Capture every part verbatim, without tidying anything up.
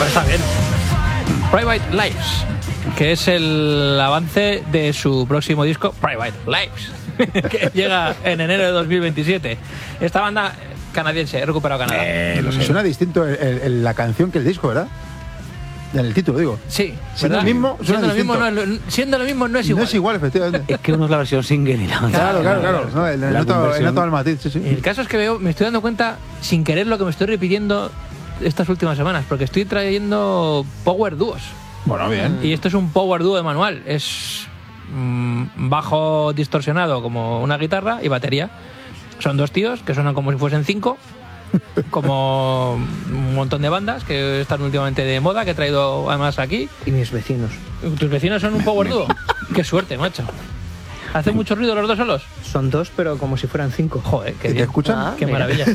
Pues está bien. Private Lives, que es el avance de su próximo disco, Private Lives, que llega en enero de dos mil veintisiete. Esta banda canadiense, he recuperado Canadá. Eh, lo sé. Suena distinto el, el, la canción que el disco, ¿verdad? En el título, digo. Sí. Siendo lo mismo, siendo lo mismo, no, siendo lo mismo no es igual. No es igual, efectivamente. Es que uno es la versión single y la otra. Claro, claro, claro. No, el, el, noto, el noto al matiz, sí, sí. El caso es que veo, me estoy dando cuenta, sin querer, lo que me estoy repitiendo estas últimas semanas, porque estoy trayendo power dúos. Bueno, bien. Y esto es un power dúo de manual. Es mmm, bajo distorsionado como una guitarra y batería. Son dos tíos que suenan como si fuesen cinco, como un montón de bandas que están últimamente de moda, que he traído además aquí. Y mis vecinos. ¿Tus vecinos son un power dúo? Qué suerte, macho. ¿Hacen mucho ruido los dos solos? Son dos, pero como si fueran cinco. Joder, qué ¿Y bien. te escuchan? Ah, qué mira. maravilla.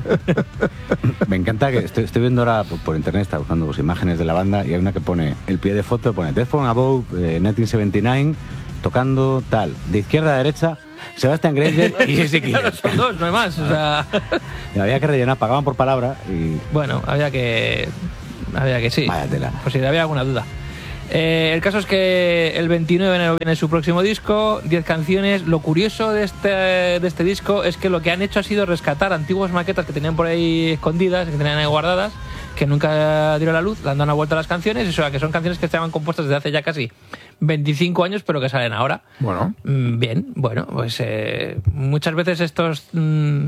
Me encanta que estoy, estoy viendo ahora por, por internet, está buscando pues, imágenes de la banda y hay una que pone el pie de foto, pone Death from Above, eh, mil novecientos setenta y nueve, tocando tal, de izquierda a derecha, Sebastian Granger y Jesse Claro, Killers. son dos, no hay más. O sea, Había que rellenar, pagaban por palabra y... bueno, había que. Había que sí. Vaya tela. Pues si había alguna duda. Eh, el caso es que el veintinueve de enero viene su próximo disco, diez canciones. Lo curioso de este, de este disco es que lo que han hecho ha sido rescatar antiguas maquetas que tenían por ahí escondidas, que tenían ahí guardadas, que nunca dieron la luz, le han dado una vuelta a las canciones, o sea, que son canciones que estaban compuestas desde hace ya casi veinticinco años, pero que salen ahora. Bueno. Mm, Bien, bueno, pues eh, muchas veces estos... Mm,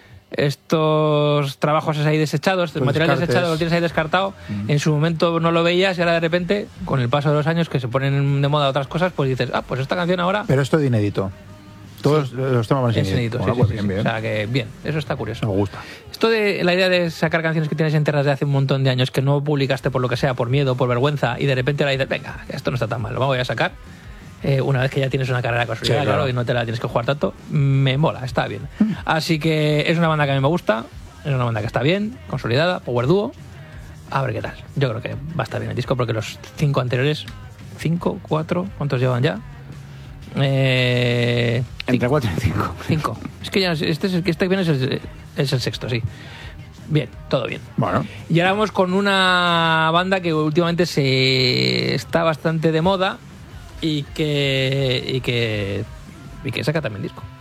estos trabajos ahí desechados, el Los material descartes. desechado lo tienes ahí descartado, mm. en su momento no lo veías y ahora de repente, con el paso de los años que se ponen de moda otras cosas, pues dices, ah, pues esta canción ahora Pero esto de inédito. Todos sí. los temas van a ser es inédito. Bueno, Sí, pues sí, bien, sí. bien. O sea que bien, eso está curioso. Me gusta. Esto de la idea de sacar canciones que tienes enterradas de hace un montón de años que no publicaste por lo que sea, por miedo, por vergüenza, y de repente ahora dices, venga, esto no está tan mal, lo voy a sacar. Eh, una vez que ya tienes una carrera consolidada, sí, claro. claro, y no te la tienes que jugar tanto, me mola, está bien. Así que es una banda que a mí me gusta, es una banda que está bien, consolidada, power dúo. A ver qué tal. Yo creo que va a estar bien el disco porque los cinco anteriores, cinco, cuatro, ¿cuántos llevan ya? Eh, Entre cuatro y cinco. Cinco. Es que ya este es el que está bien, es el, es el sexto, sí. Bien, todo bien. Bueno. Y ahora vamos con una banda que últimamente se está bastante de moda y que y que y que saca también disco.